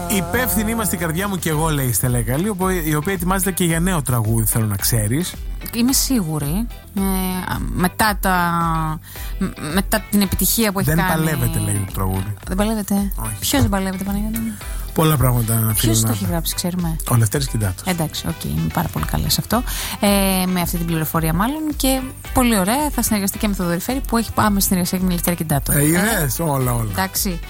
Υπεύθυνοι είμαστε η καρδιά μου και εγώ, λέει η Στέλλα Καλή, η οποία ετοιμάζεται και για νέο τραγούδι, θέλω να ξέρεις. Είμαι σίγουρη. Μετά την επιτυχία που έχει κάνει. Δεν παλεύεται, λέει το τραγούδι. Δεν παλεύεται. Ποιος δεν παλεύεται, Παναγιώτη? Πολλά πράγματα. Ποιος το έχει γράψει, ξέρουμε? Ο Λευτέρης Κιντάτος. Εντάξει, είμαι πάρα πολύ καλή σε αυτό. Με αυτή την πληροφορία, μάλλον. Και πολύ ωραία. Θα συνεργαστεί και με τον Δορυφέρη που έχει άμεση συνεργασία με τον Λευτέρη Κιντάτο. Όλα. Εντάξει.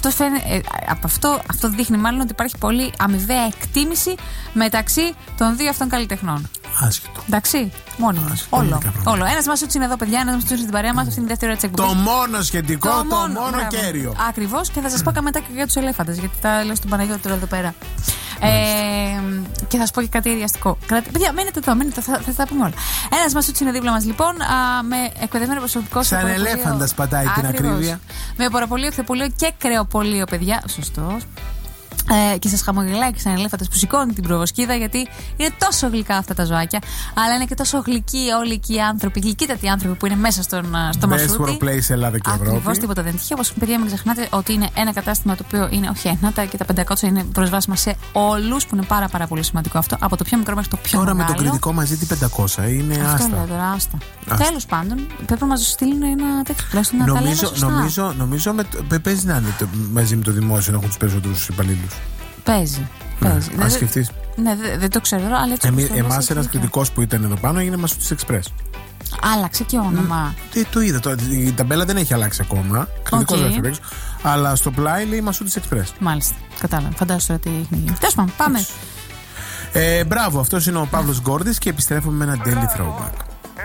Αυτό δείχνει μάλλον ότι υπάρχει πολύ αμοιβαία εκτίμηση μεταξύ των δύο αυτών καλλιτεχνών. Άσχετο. Εντάξει. Μόνοι μας. Όλο. Ένας Μασούτης είναι εδώ, παιδιά. Ένας Μασούτης είναι στην παρέα μας. Αυτή είναι η δεύτερη ώρα της εκπομπής. Το μόνο σχετικό, το μόνο κέριο. Ακριβώς. Και θα σας πω και μετά και για τους ελέφαντες. Γιατί τα λέω στον Παναγιώτη τώρα εδώ πέρα. Και θα σας πω και κάτι ιδιαστικό. Παιδιά, μείνετε εδώ, θα τα πούμε όλα. Ένας Μασούτης είναι δίπλα μας λοιπόν. Με εκπαιδευμένο προσωπικό. Σαν ελέφαντας πατάει την ακρίβεια. Με ποροπολείο, χθεπολείο και κρεοπολείο, παιδιά. Σωστός. Και σας χαμογελάει και σαν ελέφαντες που σηκώνει την προβοσκίδα, γιατί είναι τόσο γλυκά αυτά τα ζωάκια, αλλά είναι και τόσο γλυκοί όλοι εκεί οι άνθρωποι, γλυκύτατοι άνθρωποι που είναι μέσα στο Μασούτη. Best workplace Ελλάδα και Ευρώπη. Ακριβώς, τίποτα δεν τυχαίο. Όπως παιδιά, μην ξεχνάτε ότι είναι ένα κατάστημα το οποίο είναι όχι ένατα και τα 500 είναι προσβάσιμα σε όλους, που είναι πάρα πολύ σημαντικό αυτό. Από το πιο μικρό μέχρι το πιο μεγάλο. Τώρα με το κριτικό μαζί τι 500 είναι άστα. Αυτό λέω τώρα, άστα. Τέλος πάντων, πρέπει να μας στείλουν ένα τέτοιο τουλάχιστον να τα λέμε. Νομίζω παίζει να είναι μαζί με το δημόσιο να έχουν τους περισσότερους υπαλλήλους. Παίζει. Αν σκεφτείς. Ναι, δεν το ξέρω, αλλά έτσι. Εμάς ένας κριτικός που ήταν εδώ πάνω έγινε Μασούτης Express. Άλλαξε και όνομα. Το είδα. Η ταμπέλα δεν έχει αλλάξει ακόμα. Κριτικός δεν έχει. Αλλά στο πλάι λέει Μασούτης Express. Μάλιστα. Κατάλαβα. Φαντάζομαι ότι έχει γίνει. Τέλος πάντων, πάμε. Μπράβο, αυτός είναι ο Παύλος Γκόρδης και επιστρέφουμε με ένα daily throwback.